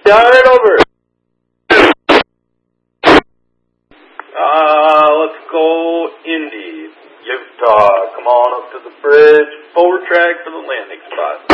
Down and over. Let's go Indy. Utah. Come on up to the bridge. Forward track for the landing spot.